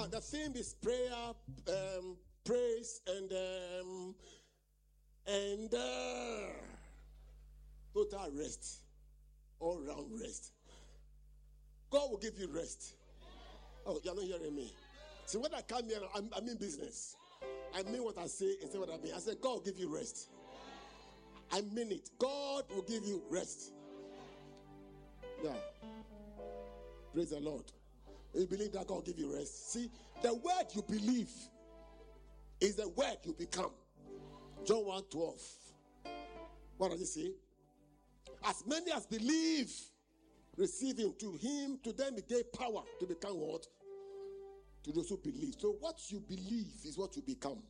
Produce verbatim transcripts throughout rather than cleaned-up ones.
Now, the theme is prayer, um, praise, and um, and uh, total rest, all round rest. God will give you rest. Oh, you're not hearing me. See, when I come here, I'm, I mean business. I mean what I say instead of what I mean. I said, God will give you rest. I mean it. God will give you rest. Yeah. Praise the Lord. You believe that God will give you rest. See, the word you believe is the word you become. John one twelve. What does it say? As many as believe, receive him. To him, to them he gave power to become what? To those who believe. So what you believe is what you become.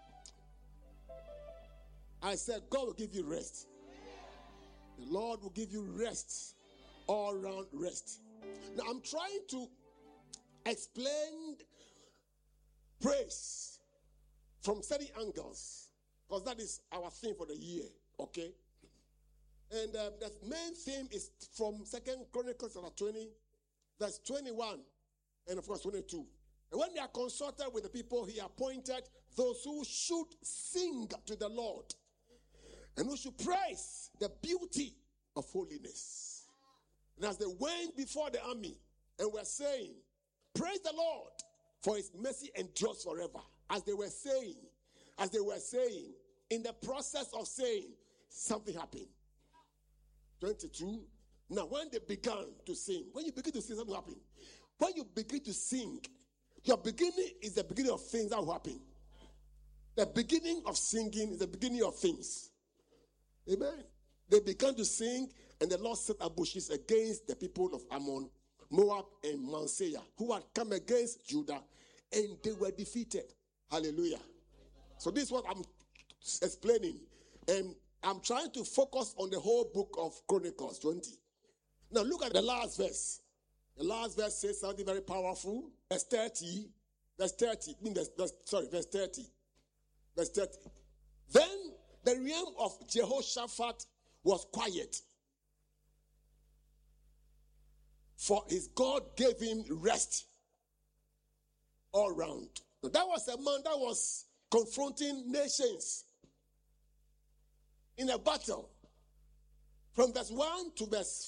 I said, God will give you rest. The Lord will give you rest. All round rest. Now I'm trying to explain praise from certain angles, because that is our theme for the year. Okay? And uh, the main theme is from Second Chronicles chapter twenty, verse twenty-one, and of course twenty-two. And when they are consulted with the people, he appointed those who should sing to the Lord and who should praise the beauty of holiness. And as they went before the army and were saying, praise the Lord, for his mercy endures forever. As they were saying, as they were saying, in the process of saying, something happened. twenty-two. Now, when they began to sing, when you begin to sing, something happened. When you begin to sing, your beginning is the beginning of things that will happen. The beginning of singing is the beginning of things. Amen. They began to sing, and the Lord set ambushes against the people of Ammon, Moab, and Mount Seir, who had come against Judah, and they were defeated. Hallelujah. So this is what I'm explaining, and I'm trying to focus on the whole book of Chronicles twenty. Now look at the last verse. The last verse says something very powerful. Verse thirty. Verse thirty. I mean, verse, verse, sorry, verse thirty. Verse thirty. Then the realm of Jehoshaphat was quiet, for his God gave him rest all round. Now, that was a man that was confronting nations in a battle. From verse one to verse